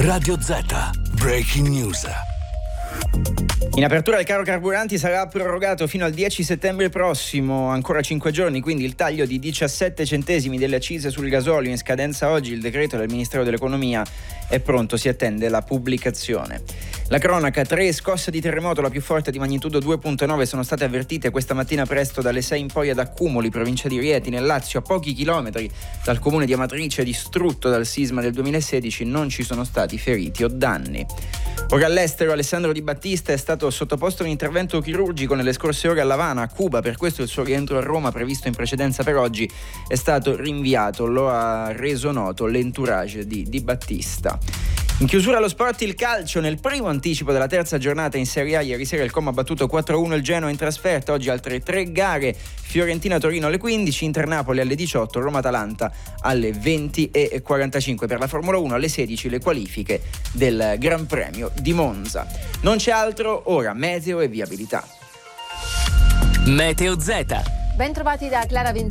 Radio Z, Breaking News. In apertura il caro carburanti sarà prorogato fino al 10 settembre prossimo, ancora 5 giorni, quindi il taglio di 17 centesimi delle accise sul gasolio in scadenza oggi. Il decreto del Ministero dell'Economia è pronto, si attende la pubblicazione. La cronaca: 3 scosse di terremoto, la più forte di magnitudo 2.9 sono state avvertite questa mattina presto dalle 6 in poi ad Accumoli, provincia di Rieti, nel Lazio, a pochi chilometri dal comune di Amatrice, distrutto dal sisma del 2016. Non ci sono stati feriti o danni. Ora all'estero, Alessandro Di Battista è stato sottoposto a un intervento chirurgico nelle scorse ore a L'Avana, a Cuba. Per questo il suo rientro a Roma, previsto in precedenza per oggi, è stato rinviato. Lo ha reso noto l'entourage di Battista. In chiusura allo sport, il calcio. Nel primo anticipo della terza giornata in Serie A, ieri sera il Como ha battuto 4-1 il Genoa in trasferta. Oggi altre 3 gare: Fiorentina-Torino alle 15, Inter-Napoli alle 18, Roma-Atalanta alle 20:45. Per la Formula 1 alle 16 le qualifiche del Gran Premio di Monza. Non c'è altro, ora meteo e viabilità. Meteo Z. Ben trovati da Clara